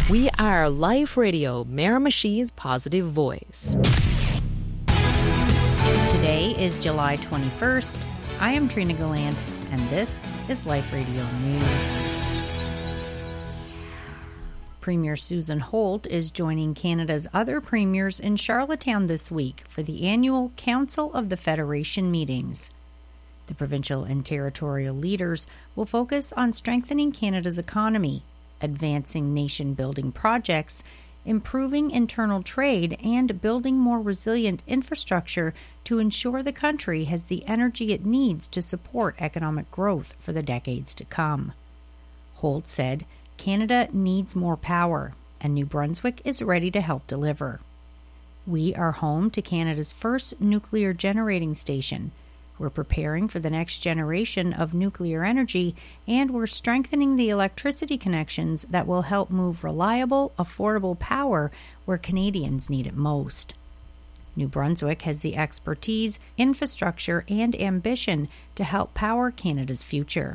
We are Life Radio, Miramichi's positive voice. Today is July 21st. I am Trina Gallant, and this is Life Radio News. Premier Susan Holt is joining Canada's other premiers in Charlottetown this week for the annual Council of the Federation meetings. The provincial and territorial leaders will focus on strengthening Canada's economy, advancing nation-building projects, improving internal trade, and building more resilient infrastructure to ensure the country has the energy it needs to support economic growth for the decades to come. Holt said, Canada needs more power, and New Brunswick is ready to help deliver. We are home to Canada's first nuclear generating station. We're preparing for the next generation of nuclear energy, and we're strengthening the electricity connections that will help move reliable, affordable power where Canadians need it most. New Brunswick has the expertise, infrastructure, and ambition to help power Canada's future.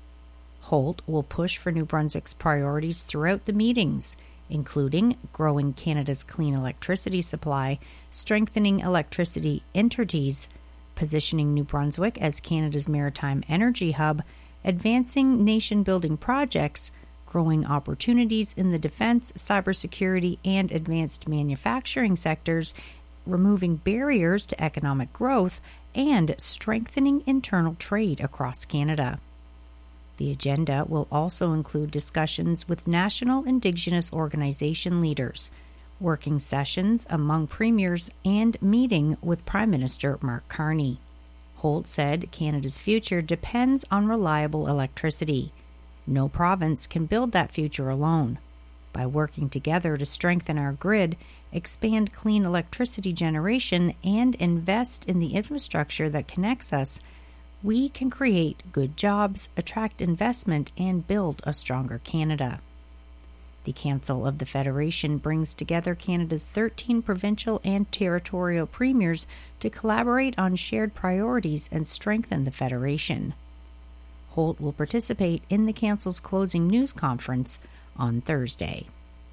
Holt will push for New Brunswick's priorities throughout the meetings, including growing Canada's clean electricity supply, strengthening electricity entities, positioning New Brunswick as Canada's maritime energy hub, advancing nation-building projects, growing opportunities in the defense, cybersecurity, and advanced manufacturing sectors, removing barriers to economic growth, and strengthening internal trade across Canada. The agenda will also include discussions with national Indigenous organization leaders, working sessions among premiers, and meeting with Prime Minister Mark Carney. Holt said Canada's future depends on reliable electricity. No province can build that future alone. By working together to strengthen our grid, expand clean electricity generation, and invest in the infrastructure that connects us, we can create good jobs, attract investment, and build a stronger Canada. The Council of the Federation brings together Canada's 13 provincial and territorial premiers to collaborate on shared priorities and strengthen the Federation. Holt will participate in the Council's closing news conference on Thursday.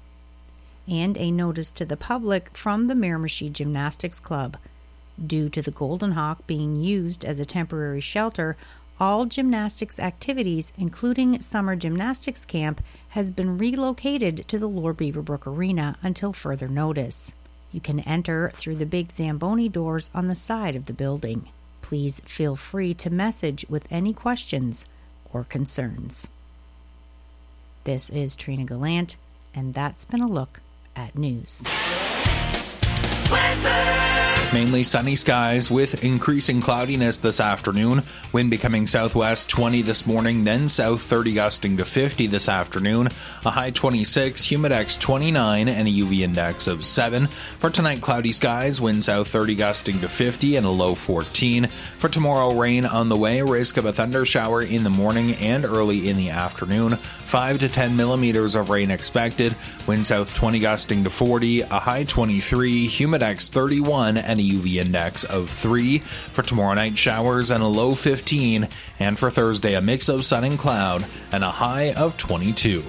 And a notice to the public from the Miramichi Gymnastics Club. Due to the Golden Hawk being used as a temporary shelter, all gymnastics activities, including summer gymnastics camp, has been relocated to the Lord Beaverbrook Arena until further notice. You can enter through the big Zamboni doors on the side of the building. Please feel free to message with any questions or concerns. This is Trina Gallant, and that's been a look at news. Mainly sunny skies with increasing cloudiness this afternoon. Wind becoming southwest 20 this morning, then south 30 gusting to 50 this afternoon. A high 26, humidex 29, and a UV index of 7. For tonight, cloudy skies, wind south 30 gusting to 50 and a low 14. For tomorrow, rain on the way, risk of a thunder shower in the morning and early in the afternoon. 5 to 10 millimeters of rain expected. Wind south 20 gusting to 40, a high 23, humidex 31, and a UV index of 3. For tomorrow night, showers and a low 15. And for Thursday, a mix of sun and cloud and a high of 22.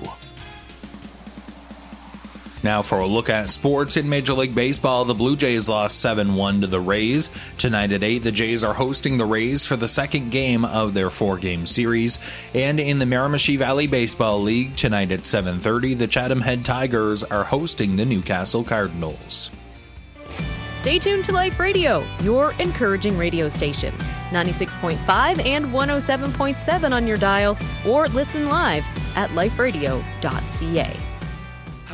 Now for a look at sports in Major League Baseball, the Blue Jays lost 7-1 to the Rays. Tonight at 8, the Jays are hosting the Rays for the second game of their 4-game series. And in the Miramichi Valley Baseball League, tonight at 7:30, the Chatham Head Tigers are hosting the Newcastle Cardinals. Stay tuned to Life Radio, your encouraging radio station. 96.5 and 107.7 on your dial, or listen live at liferadio.ca.